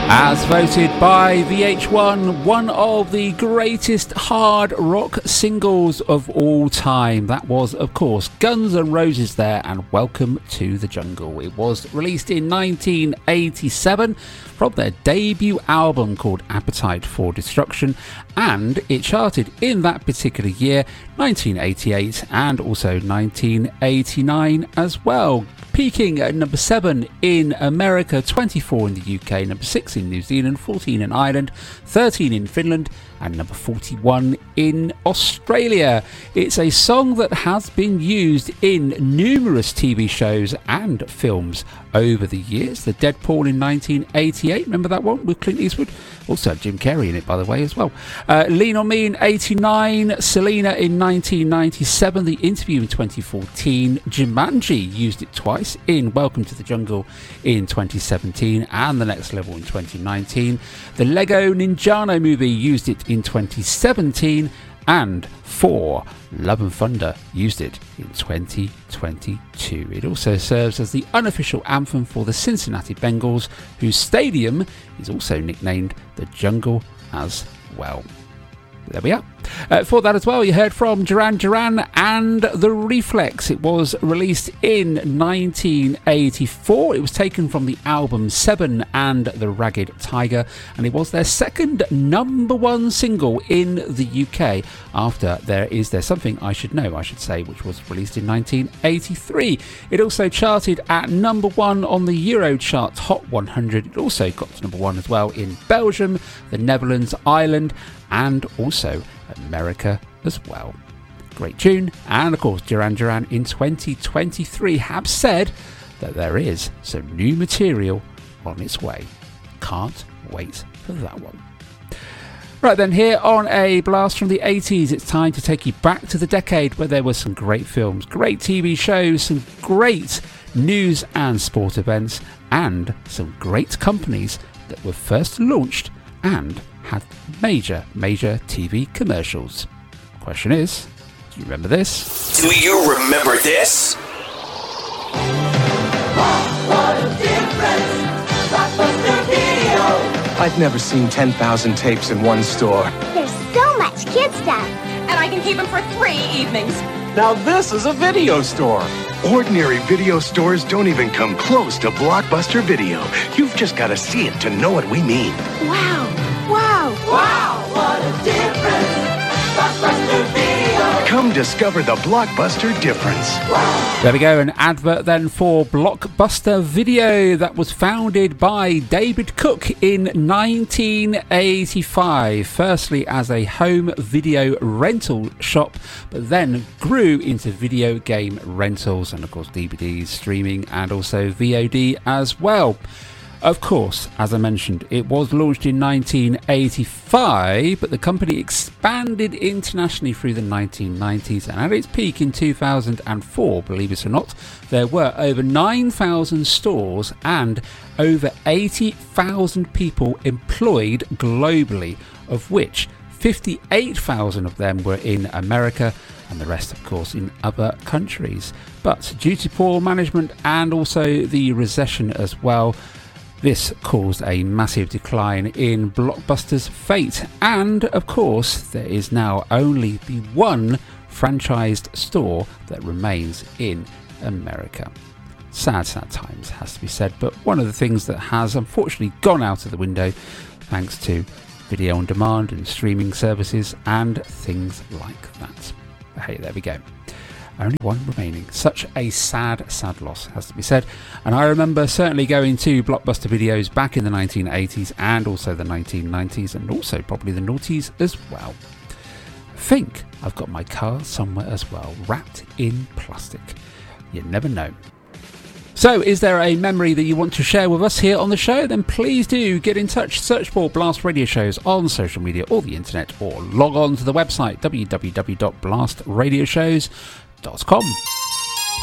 As voted by VH1, one of the greatest hard rock singles of all time. That was, of course, Guns N' Roses there, and Welcome to the Jungle. It was released in 1987 from their debut album called Appetite for Destruction, and it charted in that particular year, 1988, and also 1989 as well. Peaking at number 7 in America, 24 in the UK, number 6 in New Zealand, 14 in Ireland, 13 in Finland, and number 41 in Australia. It's a song that has been used in numerous TV shows and films over the years. The Deadpool in 1988, remember that one with Clint Eastwood? Also had Jim Carrey in it, by the way, as well. Lean on Me in 89, Selena in 1997, The Interview in 2014, Jumanji used it twice in Welcome to the Jungle in 2017 and The Next Level in 2019. The Lego Ninjago movie used it in 2017, and Love and Thunder used it in 2022. It also serves as the unofficial anthem for the Cincinnati Bengals, whose stadium is also nicknamed the Jungle as well. There we are. For that as well, you heard from Duran Duran and The Reflex. It was released in 1984. It was taken from the album Seven and the Ragged Tiger, and it was their second number one single in the UK after There's Something I Should Know, I should say, which was released in 1983. It also charted at number one on the Eurochart Hot 100. It also got to number one as well in Belgium, the Netherlands, Ireland, and also America as well. Great tune. And of course, Duran Duran in 2023 have said that there is some new material on its way. Can't wait for that one. Right then, here on a blast from the 80s, it's time to take you back to the decade where there were some great films, great TV shows, some great news and sport events, and some great companies that were first launched and had major TV commercials. Question is, do you remember this? Do you remember this? What a difference! Blockbuster Video! I've never seen 10,000 tapes in one store. There's so much kid stuff. And I can keep them for 3 evenings. Now this is a video store. Ordinary video stores don't even come close to Blockbuster Video. You've just got to see it to know what we mean. Wow! Wow, what a difference! Blockbuster Video! Come discover the Blockbuster difference. Wow. There we go, an advert then for Blockbuster Video that was founded by David Cook in 1985. Firstly as a home video rental shop, but then grew into video game rentals and of course DVDs, streaming, and also VOD as well. Of course, as I mentioned, it was launched in 1985, but the company expanded internationally through the 1990s, and at its peak in 2004, believe it or not, there were over 9,000 stores and over 80,000 people employed globally, of which 58,000 of them were in America and the rest, of course, in other countries. But due to poor management and also the recession as well, this caused a massive decline in Blockbuster's fate, and of course there is now only the one franchised store that remains in America. Sad times, has to be said, but one of the things that has unfortunately gone out of the window thanks to video on demand and streaming services and things like that. But hey, there we go. Only one remaining. Such a sad loss, has to be said. And I remember certainly going to Blockbuster Videos back in the 1980s and also the 1990s and also probably the noughties as well. I think I've got my car somewhere as well, wrapped in plastic. You never know. So, is there a memory that you want to share with us here on the show? Then please do get in touch. Search for Blast Radio Shows on social media or the internet, or log on to the website www.blastradioshows.com.